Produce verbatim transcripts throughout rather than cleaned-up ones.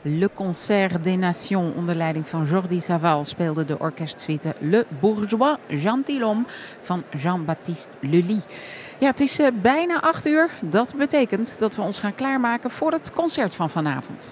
Le Concert des Nations onder leiding van Jordi Savall speelde de orkestsuite Le Bourgeois Gentilhomme van Jean-Baptiste Lully. Ja, het is uh, bijna acht uur. Dat betekent dat we ons gaan klaarmaken voor het concert van vanavond.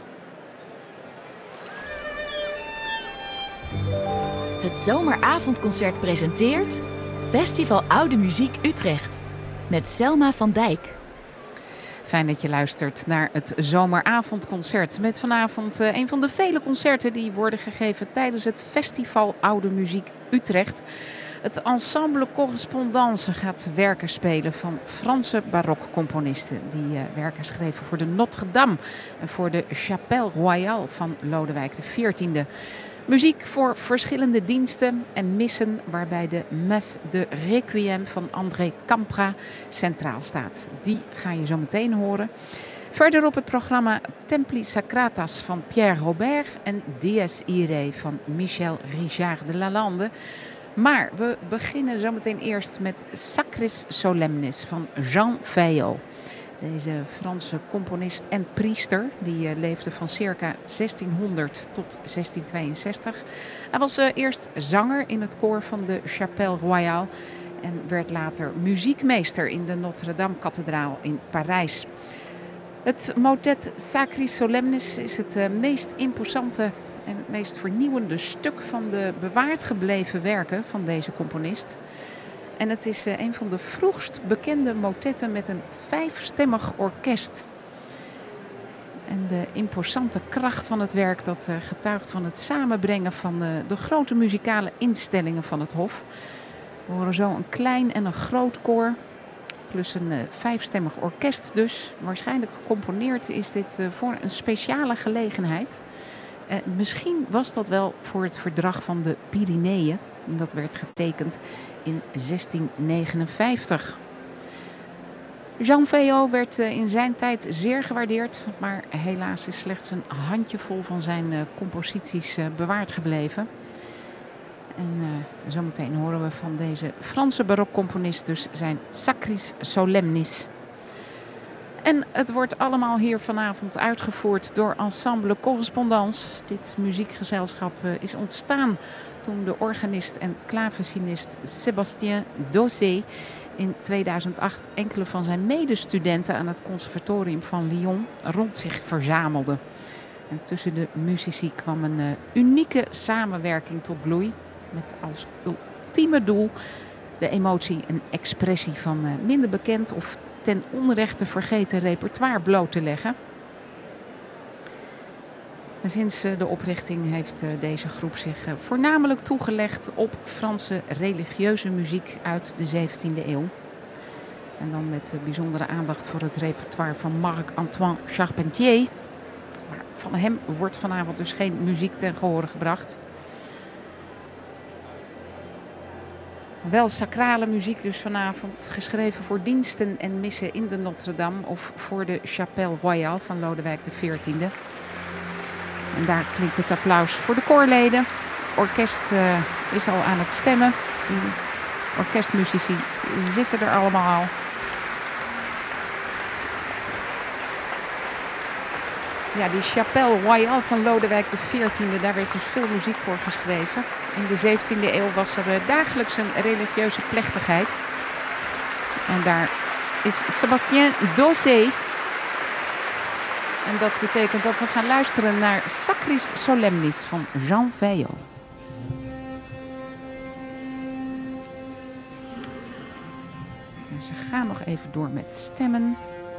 Het zomeravondconcert presenteert Festival Oude Muziek Utrecht met Selma van Dijk. Fijn dat je luistert naar het zomeravondconcert. Met vanavond uh, een van de vele concerten die worden gegeven tijdens het Festival Oude Muziek Utrecht. Het ensemble Correspondance gaat werken spelen van Franse barokcomponisten. Die uh, werken schreven voor de Notre Dame en voor de Chapelle Royale van Lodewijk de veertiende. Muziek voor verschillende diensten en missen waarbij de Messe de Requiem van André Campra centraal staat. Die ga je zo meteen horen. Verder op het programma Templi Sacratas van Pierre Robert en Dies Irae van Michel Richard de Lalande. Maar we beginnen zo meteen eerst met Sacris Solemnis van Jean Feillot. Deze Franse componist en priester, die uh, leefde van circa zestienhonderd tot zestien tweeënzestig. Hij was uh, eerst zanger in het koor van de Chapelle Royale en werd later muziekmeester in de Notre-Dame-kathedraal in Parijs. Het motet Sacris Solemnis is het uh, meest imposante en het meest vernieuwende stuk van de bewaard gebleven werken van deze componist. En het is een van de vroegst bekende motetten met een vijfstemmig orkest. En de imposante kracht van het werk dat getuigt van het samenbrengen van de grote muzikale instellingen van het Hof. We horen zo een klein en een groot koor, plus een vijfstemmig orkest dus. Waarschijnlijk gecomponeerd is dit voor een speciale gelegenheid. Uh, misschien was dat wel voor het verdrag van de Pyreneeën. Dat werd getekend in zestien negenenvijftig. Jean Feillot werd uh, in zijn tijd zeer gewaardeerd. Maar helaas is slechts een handjevol van zijn uh, composities uh, bewaard gebleven. En uh, zometeen horen we van deze Franse barokcomponist dus zijn Sacris Solemnis. En het wordt allemaal hier vanavond uitgevoerd door Ensemble Correspondance. Dit muziekgezelschap is ontstaan toen de organist en klavecinist Sébastien Dossé in tweeduizend acht enkele van zijn medestudenten aan het conservatorium van Lyon rond zich verzamelde. En tussen de muzici kwam een uh, unieke samenwerking tot bloei met als ultieme doel de emotie en expressie van uh, minder bekend of ten onrechte vergeten repertoire bloot te leggen. En sinds de oprichting heeft deze groep zich voornamelijk toegelegd op Franse religieuze muziek uit de zeventiende eeuw. En dan met bijzondere aandacht voor het repertoire van Marc-Antoine Charpentier. Maar van hem wordt vanavond dus geen muziek ten gehore gebracht. Wel sacrale muziek dus vanavond, geschreven voor diensten en missen in de Notre-Dame of voor de Chapelle Royale van Lodewijk de veertiende. En daar klinkt het applaus voor de koorleden. Het orkest uh, is al aan het stemmen. De orkestmuzici zitten er allemaal al. Ja, die Chapelle Royale van Lodewijk de veertiende, daar werd dus veel muziek voor geschreven. In de zeventiende eeuw was er dagelijks een religieuze plechtigheid. En daar is Sébastien Dossé. En dat betekent dat we gaan luisteren naar Sacris Solemnis van Jean Feillot. En ze gaan nog even door met stemmen.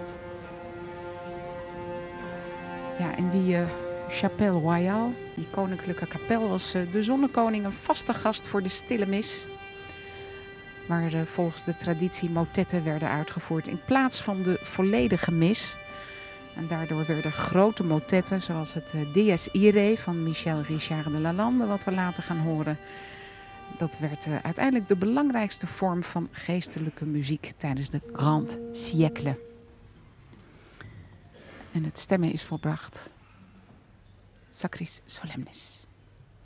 Ja, en die uh, Chapelle Royale, die koninklijke kapel, was uh, de zonnekoning een vaste gast voor de stille mis. Waar uh, volgens de traditie motetten werden uitgevoerd in plaats van de volledige mis. En daardoor werden grote motetten, zoals het uh, Dies Irae van Michel Richard de Lalande, wat we later gaan horen. Dat werd uh, uiteindelijk de belangrijkste vorm van geestelijke muziek tijdens de Grand Siècle. En het stemmen is volbracht. Sacris Solemnis.